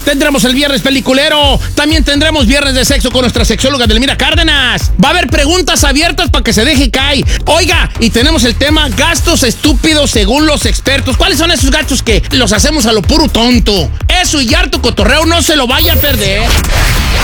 Tendremos el viernes peliculero. También tendremos viernes de sexo con nuestra sexóloga Delmira Cárdenas. Va a haber preguntas abiertas para que se deje caer. Oiga, y tenemos el tema gastos estúpidos según los expertos. ¿Cuáles son esos gastos que los hacemos a lo puro tonto? Eso y harto cotorreo, no se lo vaya a perder.